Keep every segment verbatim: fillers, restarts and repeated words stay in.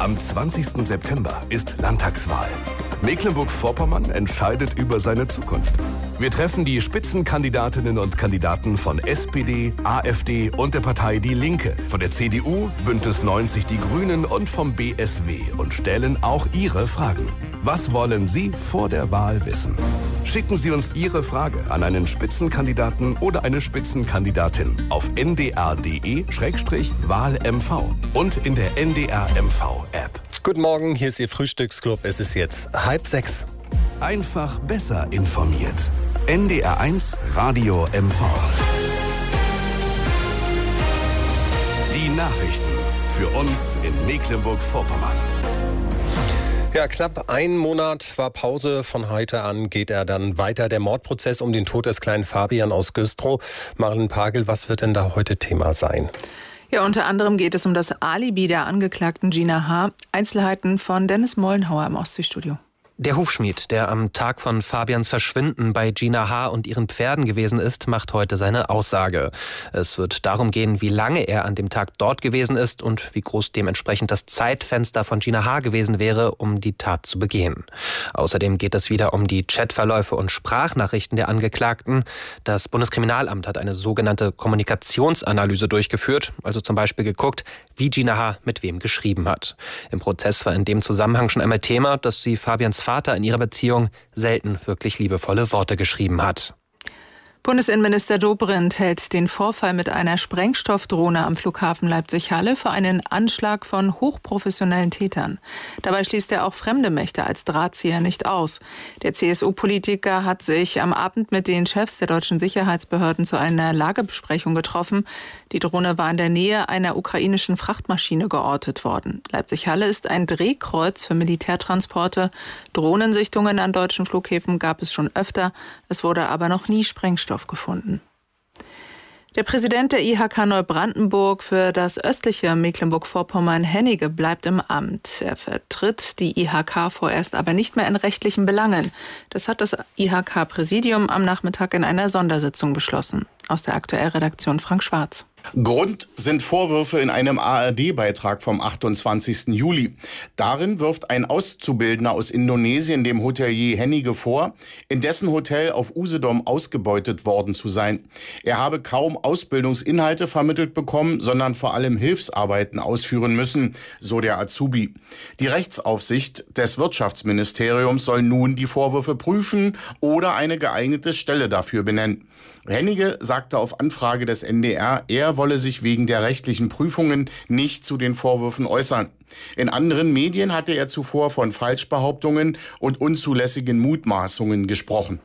Am zwanzigsten September ist Landtagswahl. Mecklenburg-Vorpommern entscheidet über seine Zukunft. Wir treffen die Spitzenkandidatinnen und Kandidaten von S P D, AfD und der Partei Die Linke, von der C D U, Bündnis neunzig Die Grünen und vom B S W und stellen auch Ihre Fragen. Was wollen Sie vor der Wahl wissen? Schicken Sie uns Ihre Frage an einen Spitzenkandidaten oder eine Spitzenkandidatin auf n d r punkt d e Schrägstrich Wahl M V und in der N D R M V App. Guten Morgen, hier ist Ihr Frühstücksclub. Es ist jetzt halb sechs. Einfach besser informiert. N D R eins Radio M V. Die Nachrichten für uns in Mecklenburg-Vorpommern. Ja, knapp einen Monat war Pause. Von heute an geht er dann weiter. Der Mordprozess um den Tod des kleinen Fabian aus Güstrow. Marlen Pagel, was wird denn da heute Thema sein? Ja, unter anderem geht es um das Alibi der Angeklagten Gina H. Einzelheiten von Dennis Mollenhauer im Ostseestudio. Der Hufschmied, der am Tag von Fabians Verschwinden bei Gina H. und ihren Pferden gewesen ist, macht heute seine Aussage. Es wird darum gehen, wie lange er an dem Tag dort gewesen ist und wie groß dementsprechend das Zeitfenster von Gina H. gewesen wäre, um die Tat zu begehen. Außerdem geht es wieder um die Chatverläufe und Sprachnachrichten der Angeklagten. Das Bundeskriminalamt hat eine sogenannte Kommunikationsanalyse durchgeführt, also zum Beispiel geguckt, wie Gina H. mit wem geschrieben hat. Im Prozess war in dem Zusammenhang schon einmal Thema, dass sie Fabians Vater in ihrer Beziehung selten wirklich liebevolle Worte geschrieben hat. Bundesinnenminister Dobrindt hält den Vorfall mit einer Sprengstoffdrohne am Flughafen Leipzig-Halle für einen Anschlag von hochprofessionellen Tätern. Dabei schließt er auch fremde Mächte als Drahtzieher nicht aus. Der C S U-Politiker hat sich am Abend mit den Chefs der deutschen Sicherheitsbehörden zu einer Lagebesprechung getroffen. Die Drohne war in der Nähe einer ukrainischen Frachtmaschine geortet worden. Leipzig-Halle ist ein Drehkreuz für Militärtransporte. Drohnensichtungen an deutschen Flughäfen gab es schon öfter. Es wurde aber noch nie Sprengstoff gefunden. Der Präsident der I H K Neubrandenburg für das östliche Mecklenburg-Vorpommern, Hennige, bleibt im Amt. Er vertritt die I H K vorerst aber nicht mehr in rechtlichen Belangen. Das hat das I H K-Präsidium am Nachmittag in einer Sondersitzung beschlossen. Aus der Aktuellredaktion Frank Schwarz. Grund sind Vorwürfe in einem A R D-Beitrag vom achtundzwanzigsten Juli. Darin wirft ein Auszubildender aus Indonesien dem Hotelier Hennige vor, in dessen Hotel auf Usedom ausgebeutet worden zu sein. Er habe kaum Ausbildungsinhalte vermittelt bekommen, sondern vor allem Hilfsarbeiten ausführen müssen, so der Azubi. Die Rechtsaufsicht des Wirtschaftsministeriums soll nun die Vorwürfe prüfen oder eine geeignete Stelle dafür benennen. Hennige sagte auf Anfrage des N D R, er wolle sich wegen der rechtlichen Prüfungen nicht zu den Vorwürfen äußern. In anderen Medien hatte er zuvor von Falschbehauptungen und unzulässigen Mutmaßungen gesprochen.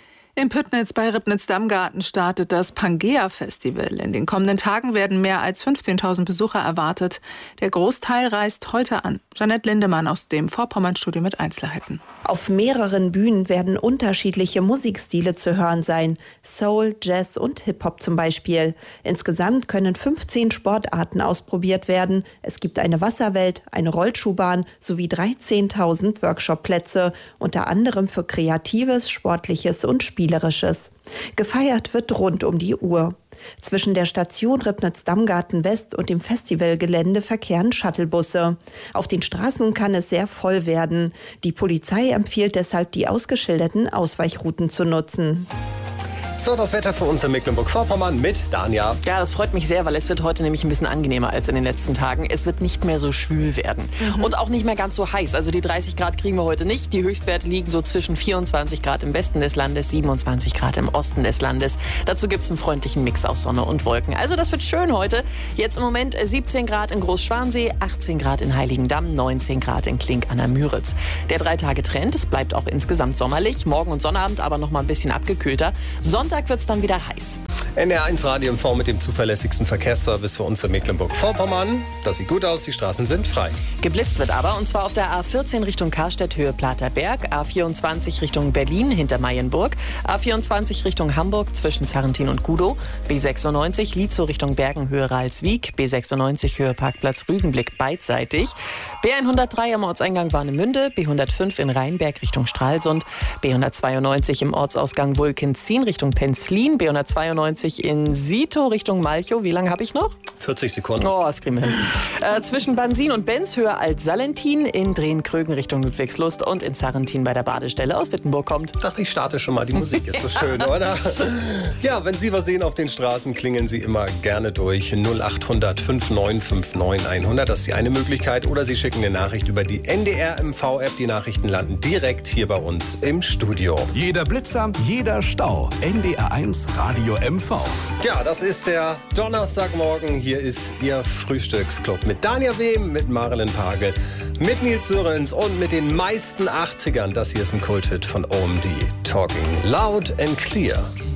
In Püttnitz bei Ribnitz-Dammgarten startet das Pangea-Festival. In den kommenden Tagen werden mehr als fünfzehntausend Besucher erwartet. Der Großteil reist heute an. Jeanette Lindemann aus dem Vorpommern-Studio mit Einzelheiten. Auf mehreren Bühnen werden unterschiedliche Musikstile zu hören sein. Soul, Jazz und Hip-Hop zum Beispiel. Insgesamt können fünfzehn Sportarten ausprobiert werden. Es gibt eine Wasserwelt, eine Rollschuhbahn sowie dreizehntausend Workshopplätze. Unter anderem für Kreatives, Sportliches und Spielerisches. Gefeiert wird rund um die Uhr. Zwischen der Station Ribnitz-Dammgarten West und dem Festivalgelände verkehren Shuttlebusse. Auf den Straßen kann es sehr voll werden. Die Polizei empfiehlt deshalb, die ausgeschilderten Ausweichrouten zu nutzen. So, das Wetter für uns in Mecklenburg-Vorpommern mit Danja. Ja, das freut mich sehr, weil es wird heute nämlich ein bisschen angenehmer als in den letzten Tagen. Es wird nicht mehr so schwül werden mhm. und auch nicht mehr ganz so heiß. Also die dreißig Grad kriegen wir heute nicht. Die Höchstwerte liegen so zwischen vierundzwanzig Grad im Westen des Landes, siebenundzwanzig Grad im Osten des Landes. Dazu gibt es einen freundlichen Mix aus Sonne und Wolken. Also das wird schön heute. Jetzt im Moment siebzehn Grad in Großschwansee, achtzehn Grad in Heiligendamm, neunzehn Grad in Klink an der Müritz. Der Drei-Tage-Trend, es bleibt auch insgesamt sommerlich. Morgen und Sonnabend aber noch mal ein bisschen abgekühlter. Sonntag wird es dann wieder heiß. N D R eins Radio M V mit dem zuverlässigsten Verkehrsservice für uns in Mecklenburg-Vorpommern. Das sieht gut aus, die Straßen sind frei. Geblitzt wird aber, und zwar auf der A vierzehn Richtung Karstedt, Höhe Platerberg, A vierundzwanzig Richtung Berlin hinter Mayenburg, A vierundzwanzig Richtung Hamburg zwischen Zarrentin und Gudow, B sechsundneunzig Lietzow Richtung Bergen, Höhe Ralswiek, B sechsundneunzig Höhe Parkplatz Rügenblick beidseitig, B hundertdrei am Ortseingang Warnemünde, B hundertfünf in Rheinberg Richtung Stralsund, B hundertzweiundneunzig im Ortsausgang Wulkenzien Richtung Penzlin, B hundertzweiundneunzig fünfundvierzig in Sito Richtung Malchow. Wie lange habe ich noch? vierzig Sekunden. Oh, das kriegen wir hin. Äh, zwischen Bansin und Benz höher als Salentin, in Drehen-Krögen Richtung Ludwigslust und in Sarrentin bei der Badestelle aus Wittenburg kommt. Ich dachte, ich starte schon mal. Die Musik ist so schön, oder? Ja, wenn Sie was sehen auf den Straßen, klingeln Sie immer gerne durch. null acht hundert neun fünf neun hundert, das ist die eine Möglichkeit. Oder Sie schicken eine Nachricht über die N D R M V-App. Die Nachrichten landen direkt hier bei uns im Studio. Jeder Blitzer, jeder Stau. N D R eins Radio M V. Ja, das ist der Donnerstagmorgen. Hier ist Ihr Frühstücksclub mit Dania Wehm, mit Marilyn Pagel, mit Nils Sörens und mit den meisten achtzigern. Das hier ist ein Kulthit von O M D. Talking Loud and Clear.